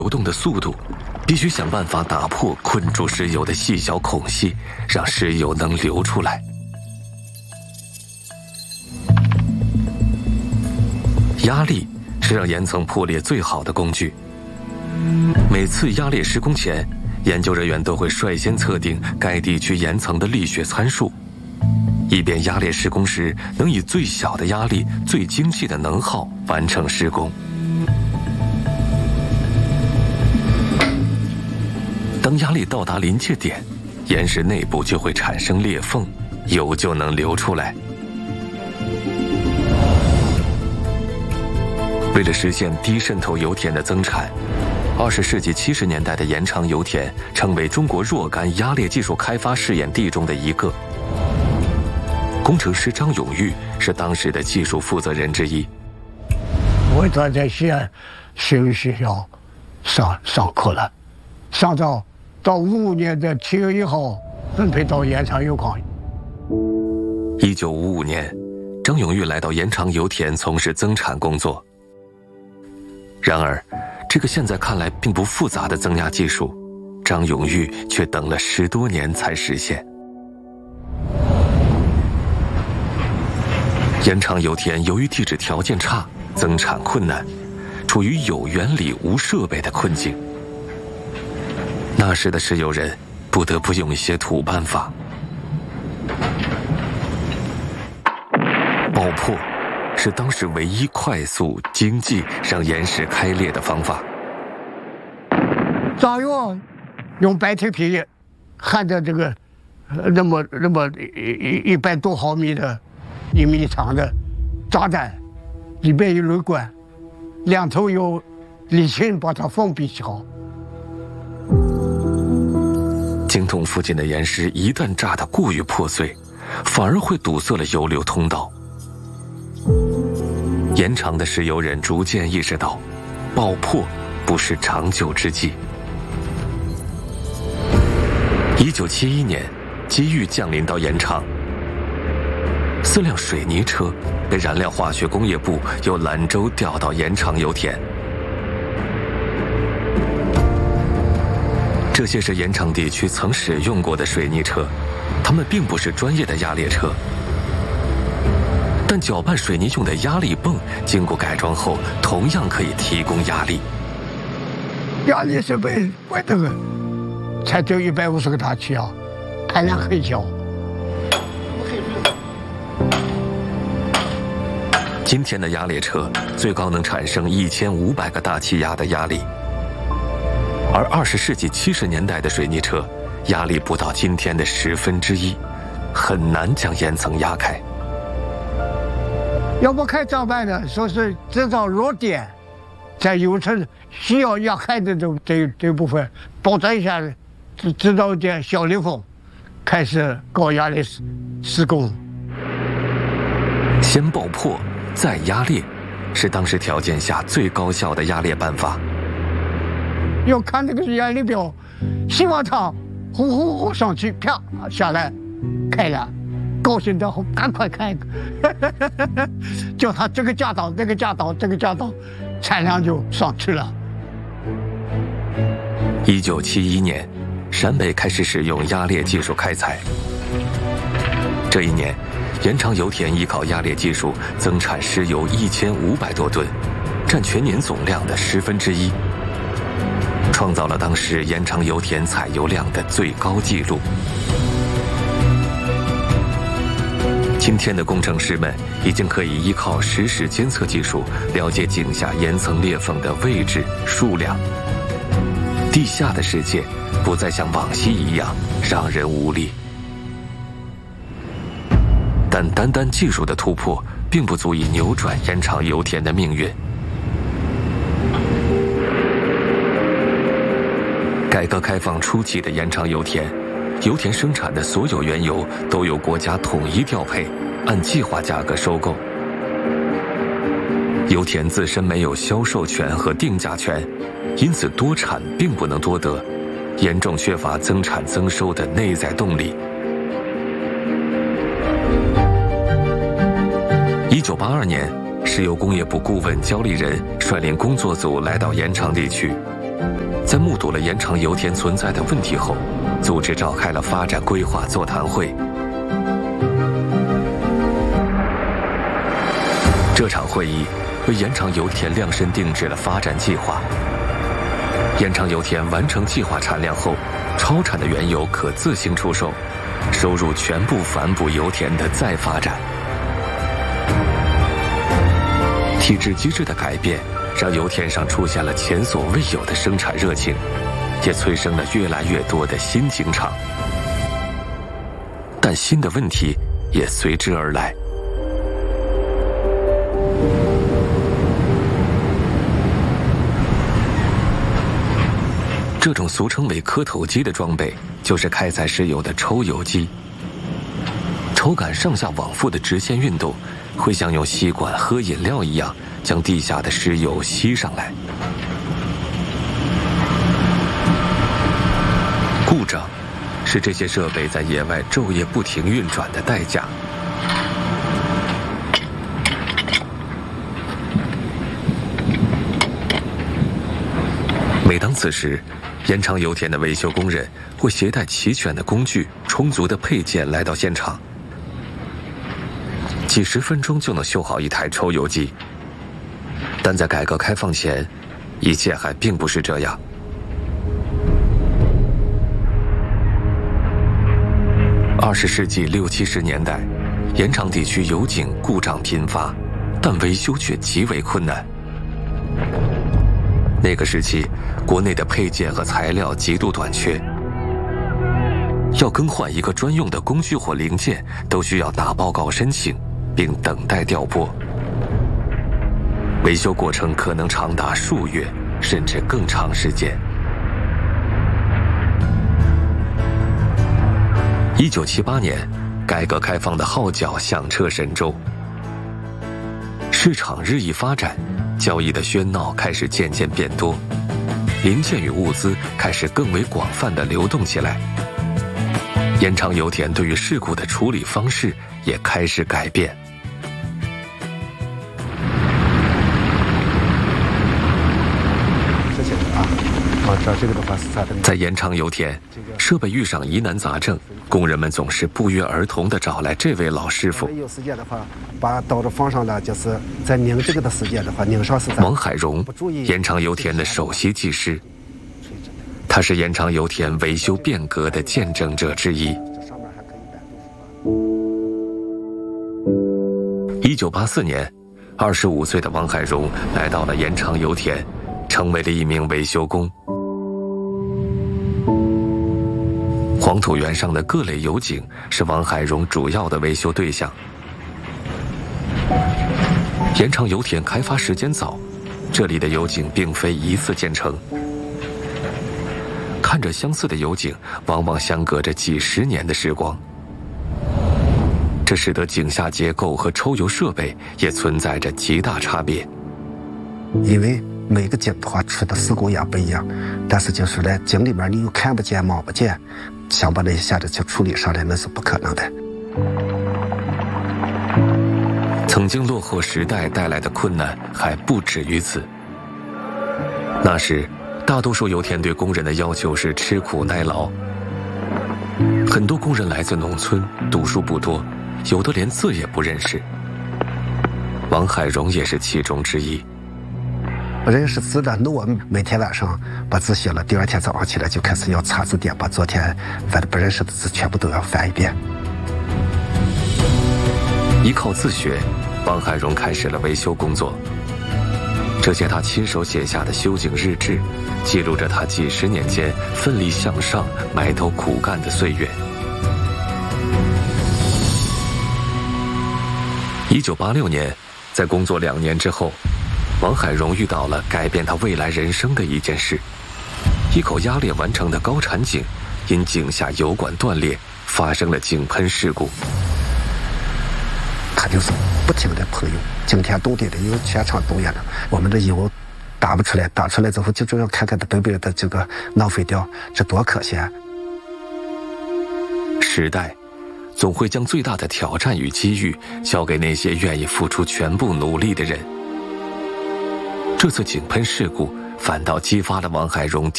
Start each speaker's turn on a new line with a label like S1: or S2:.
S1: 流动的速度，必须想办法打破困住石油的细小孔隙，让石油能流出来。压力是让岩层破裂最好的工具。每次压裂施工前，研究人员都会率先测定该地区岩层的力学参数，以便压裂施工时能以最小的压力、最精细的能耗完成施工。当压力到达临界点，岩石内部就会产生裂缝，油就能流出来。为了实现低渗透油田的增产，20世纪70年代的延长油田成为中国若干压裂技术开发试验地中的一个。工程师张永玉是当时的技术负责人之一。
S2: 我在西安石油学校上课了，上到55年的7月1号分配到延长油矿。
S1: 1955年，张永玉来到延长油田从事增产工作。然而，这个现在看来并不复杂的增压技术，张永玉却等了10多年才实现。延长油田由于地质条件差，增产困难，处于有原理无设备的困境。那时的石油人不得不用一些土办法。爆破是当时唯一快速、经济让岩石开裂的方法。
S2: 炸药用白铁皮焊的这个那么100多毫米的1米长的炸弹，里面有铝管，2头有沥青把它封闭好。
S1: 井筒附近的岩石一旦炸得过于破碎，反而会堵塞了油流通道。延长的石油人逐渐意识到，爆破不是长久之计。1971年，机遇降临到延长，4辆水泥车被燃料化学工业部由兰州调到延长油田。这些是延长地区曾使用过的水泥车，它们并不是专业的压裂车。但搅拌水泥用的压力泵经过改装后，同样可以提供压力。
S2: 压力设备贵得很，才就150个大气啊，排量很小。
S1: 今天的压裂车最高能产生1500个大气压的压力，而20世纪70年代的水泥车压力不到今天的1/10，很难将岩层压开。
S2: 要不开炸弹的，说是制造弱点，在油层需要压开的这部分保证一下，制造一点小裂缝，开始高压力施工。
S1: 先爆破再压裂，是当时条件下最高效的压裂办法。
S2: 要看那个压力表，希望它呼呼呼上去，啪下来，开了。高兴的赶快开，叫他这个架倒，这个架倒，这个架倒，产量就上去了。
S1: 1971年，陕北开始使用压裂技术开采。这一年，延长油田依靠压裂技术增产石油1500多吨，占全年总量的1/10，创造了当时延长油田采油量的最高纪录。今天的工程师们已经可以依靠实时监测技术了解井下岩层裂缝的位置、数量。地下的世界不再像往昔一样让人无力。但单单技术的突破并不足以扭转延长油田的命运。改革开放初期的延长油田，油田生产的所有原油都由国家统一调配，按计划价格收购。油田自身没有销售权和定价权，因此多产并不能多得，严重缺乏增产增收的内在动力。1982年，石油工业部顾问焦立仁率领工作组来到延长地区， 目睹了延长油田存在的问题后，组织召开了发展规划座谈会。这场会议为延长油田量身定制了发展计划。延长油田完成计划产量后，超产的原油可自行出售，收入全部反哺油田的再发展。体制机制的改变，让油田上出现了前所未有的生产热情，也催生了越来越多的新井厂。但新的问题也随之而来。这种俗称为磕头机的装备，就是开采石油的抽油机。抽杆上下往复的直线运动，会像用吸管喝饮料一样，将地下的石油吸上来。故障是这些设备在野外昼夜不停运转的代价。每当此时，延长油田的维修工人会携带齐全的工具、充足的配件来到现场，几十分钟就能修好一台抽油机。但在改革开放前，一切还并不是这样。20世纪60、70年代，延长地区油井故障频发，但维修却极为困难。那个时期，国内的配件和材料极度短缺，要更换一个专用的工具或零件，都需要打报告申请，并等待调拨。维修过程可能长达数月，甚至更长时间。1978年，改革开放的号角响彻神州，市场日益发展，交易的喧闹开始渐渐变多，零件与物资开始更为广泛地流动起来。延长油田对于事故的处理方式也开始改变。在延长油田，设备遇上疑难杂症，工人们总是不约而同地找来这位老师傅。
S3: 有时间的话，把刀子放上了，就是在拧这个的时间的话，拧上是
S1: 王海荣，延长油田的首席技师，他是延长油田维修变革的见证者之一。1984年，25岁的王海荣来到了延长油田，成为了一名维修工。黄土原上的各类油井是王海荣主要的维修对象。延长油田开发时间早，这里的油井并非一次建成，看着相似的油井，往往相隔着几十年的时光。这使得井下结构和抽油设备也存在着极大差别。
S3: 因为每个井的话出的事故也不一样，但是就是在井里面你又看不见摸不见，想把那一下子去处理上来那是不可能的。
S1: 曾经落后时代带来的困难还不止于此。那时，大多数油田对工人的要求是吃苦耐劳。很多工人来自农村，读书不多，有的连字也不认识。王海荣也是其中之一。
S3: 不认识字的，那我每天晚上把字写了，第二天早上起来就开始要查字典，把昨天反正不认识的字全部都要翻一遍。
S1: 依靠自学，王海荣开始了维修工作。这些他亲手写下的修井日志，记录着他几十年间奋力向上、埋头苦干的岁月。1986年，在工作2年之后，王海荣遇到了改变他未来人生的一件事：一口压裂完成的高产井，因井下油管断裂，发生了井喷事故。
S3: 他就是不停的喷油，惊天动地的油全场动员了，我们的油打不出来，打出来之后就这样看看它本本的这个浪费掉，这多可惜啊！
S1: 时代总会将最大的挑战与机遇交给那些愿意付出全部努力的人。这次井喷事故反倒激发了王海荣